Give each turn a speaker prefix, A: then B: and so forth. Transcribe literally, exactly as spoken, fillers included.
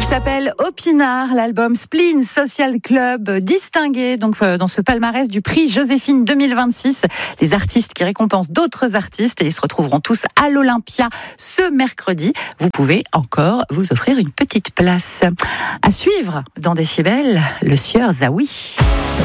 A: s'appelle Opinard, l'album Spleen Social Club, distingué donc euh, dans ce palmarès du prix Joséphine deux mille vingt-six. Les artistes qui récompensent d'autres artistes, et ils se retrouveront tous à l'Olympia ce mercredi. Vous pouvez encore vous offrir une petite place. À suivre dans Décibel, le sieur Zawi.